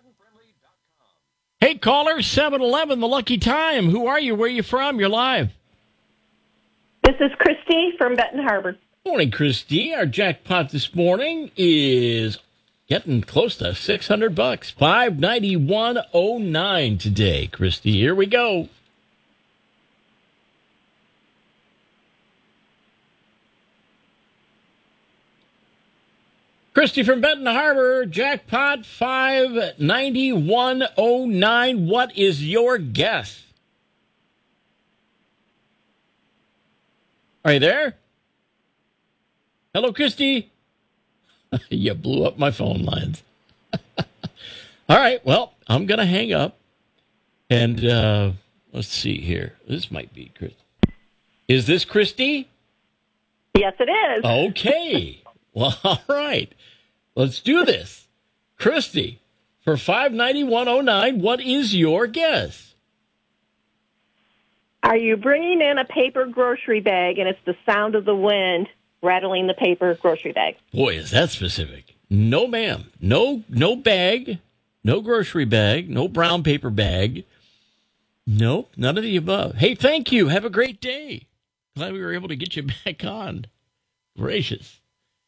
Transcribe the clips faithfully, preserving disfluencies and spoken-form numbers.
Hey, caller, seven eleven, the lucky time. Who are you? Where are you from? You're live. This is Christy from Benton Harbor. Morning, Christy. Our jackpot this morning is getting close to six hundred bucks. five ninety-one oh nine today, Christy. Here we go. Christy from Benton Harbor, jackpot five ninety-one oh nine. What is your guess? Are you there? Hello, Christy. You blew up my phone lines. All right, well, I'm going to hang up. And uh, let's see here. This might be Christy. Is this Christy? Yes, it is. Okay. Well, all right. Let's do this. Christy, for five ninety-one oh nine, what is your guess? Are you bringing in a paper grocery bag and it's the sound of the wind rattling the paper grocery bag? Boy, is that specific. No, ma'am. No, no bag, no grocery bag, no brown paper bag. Nope, none of the above. Hey, thank you. Have a great day. Glad we were able to get you back on. Gracious.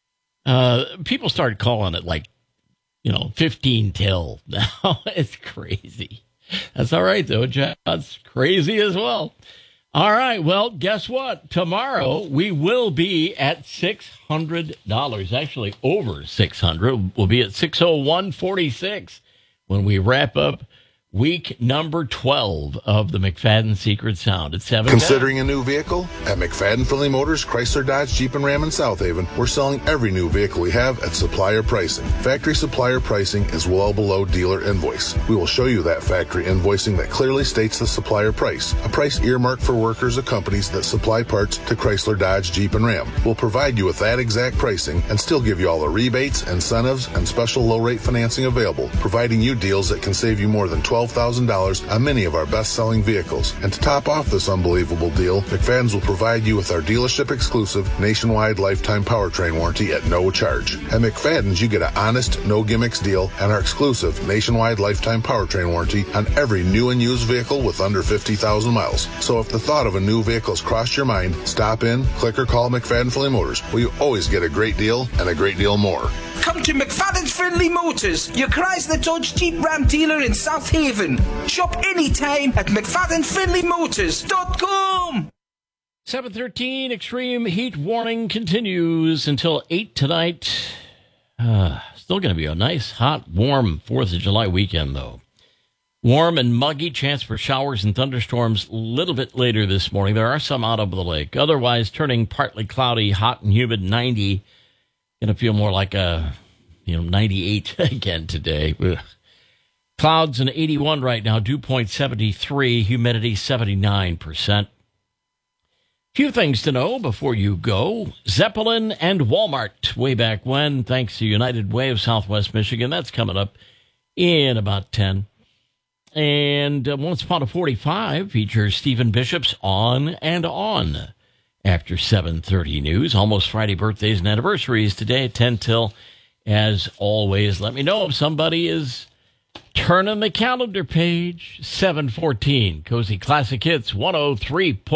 Uh, people started calling it like, you know, fifteen till now. It's crazy. That's all right, though. That's crazy as well. All right. Well, guess what? Tomorrow we will be at six hundred dollars. Actually, over six hundred dollars. We'll be at six oh one forty-six when we wrap up week number twelve of the McFadden Secret Sound at seven. Considering a new vehicle? At McFadden Finley Motors, Chrysler, Dodge, Jeep, and Ram in South Haven, we're selling every new vehicle we have at supplier pricing. Factory supplier pricing is well below dealer invoice. We will show you that factory invoicing that clearly states the supplier price, a price earmarked for workers of companies that supply parts to Chrysler, Dodge, Jeep, and Ram. We'll provide you with that exact pricing and still give you all the rebates, incentives, and special low-rate financing available, providing you deals that can save you more than twelve thousand dollars on many of our best-selling vehicles. And to top off this unbelievable deal, McFadden's will provide you with our dealership-exclusive nationwide lifetime powertrain warranty at no charge. At McFadden's, you get an honest, no gimmicks deal and our exclusive nationwide lifetime powertrain warranty on every new and used vehicle with under fifty thousand miles. So if the thought of a new vehicle has crossed your mind, stop in, click or call McFadden Finley Motors, where you always get a great deal and a great deal more. Come to McFadden's Finley Motors, your Chrysler Dodge Jeep Ram dealer in South Haven. Shop anytime at mcfadden finley motors dot com. seven thirteen, extreme heat warning continues until eight tonight. Uh, still going to be a nice, hot, warm fourth of July weekend, though. Warm and muggy, chance for showers and thunderstorms a little bit later this morning. There are some out over the lake. Otherwise, turning partly cloudy, hot and humid, ninety. Going to feel more like a, you know, ninety-eight again today. Ugh. Clouds and eighty-one right now, dew point seventy-three, humidity seventy-nine percent. Few things to know before you go. Zeppelin and Walmart way back when, thanks to United Way of Southwest Michigan. That's coming up in about ten. And uh, Once Upon a forty-five features Stephen Bishop's On and On after seven thirty news. Almost Friday birthdays and anniversaries today at ten till. As always, let me know if somebody is turning the calendar page. seven fourteen, Cozy Classic Hits one oh three point